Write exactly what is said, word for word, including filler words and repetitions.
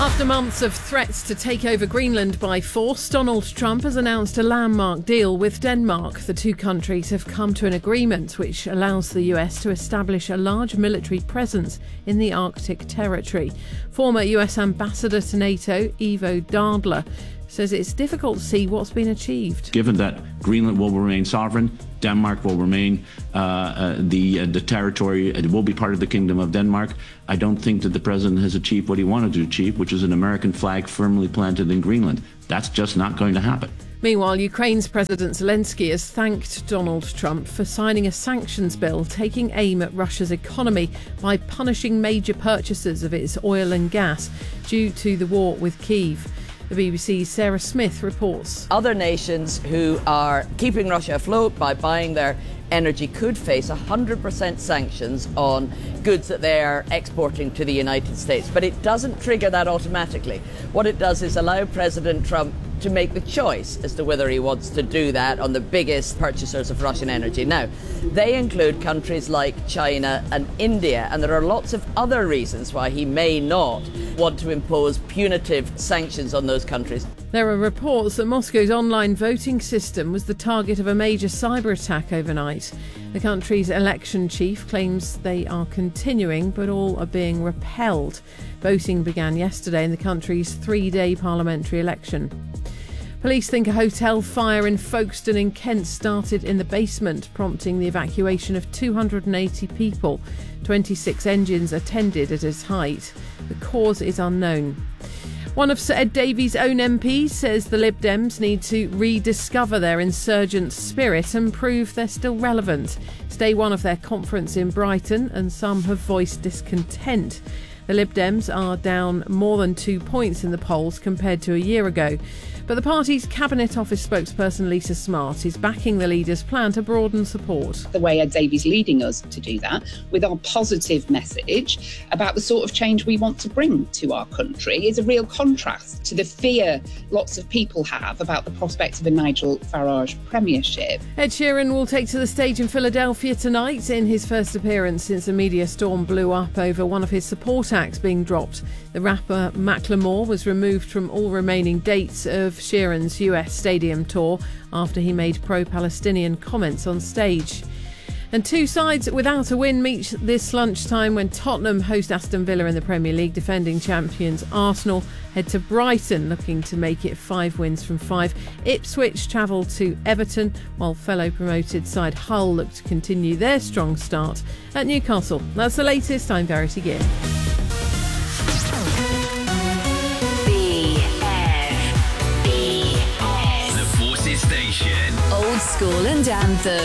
After months of threats to take over Greenland by force, Donald Trump has announced a landmark deal with Denmark. The two countries have come to an agreement which allows the U S to establish a large military presence in the Arctic territory. Former U S Ambassador to NATO, Ivo Dardler, says it's difficult to see what's been achieved. Given that Greenland will remain sovereign, Denmark will remain uh, uh, the uh, the territory, it will be part of the Kingdom of Denmark, I don't think that the president has achieved what he wanted to achieve, which is an American flag firmly planted in Greenland. That's just not going to happen. Meanwhile, Ukraine's President Zelensky has thanked Donald Trump for signing a sanctions bill taking aim at Russia's economy by punishing major purchasers of its oil and gas due to the war with Kyiv. The B B C's Sarah Smith reports. Other nations who are keeping Russia afloat by buying their energy could face one hundred percent sanctions on goods that they are exporting to the United States. But it doesn't trigger that automatically. What it does is allow President Trump to make the choice as to whether he wants to do that on the biggest purchasers of Russian energy. Now, they include countries like China and India, and there are lots of other reasons why he may not want to impose punitive sanctions on those countries. There are reports that Moscow's online voting system was the target of a major cyber attack overnight. The country's election chief claims they are continuing, but all are being repelled. Voting began yesterday in the country's three-day parliamentary election. Police think a hotel fire in Folkestone in Kent started in the basement, prompting the evacuation of two hundred eighty people. twenty-six engines attended at its height. The cause is unknown. One of Sir Ed Davies' own M Ps says the Lib Dems need to rediscover their insurgent spirit and prove they're still relevant. It's day one of their conference in Brighton, and some have voiced discontent. The Lib Dems are down more than two points in the polls compared to a year ago. But the party's Cabinet Office spokesperson Lisa Smart is backing the leader's plan to broaden support. The way Ed Davies leading us to do that, with our positive message about the sort of change we want to bring to our country, is a real contrast to the fear lots of people have about the prospect of a Nigel Farage premiership. Ed Sheeran will take to the stage in Philadelphia tonight in his first appearance since a media storm blew up over one of his support acts being dropped. The rapper Macklemore was removed from all remaining dates of Sheeran's U S stadium tour after he made pro-Palestinian comments on stage. And two sides without a win meet this lunchtime when Tottenham host Aston Villa in the Premier League. Defending champions Arsenal head to Brighton looking to make it five wins from five. Ipswich travel to Everton, while fellow promoted side Hull look to continue their strong start at Newcastle. That's the latest. I'm Verity Gill. Station. Old School and Anthem.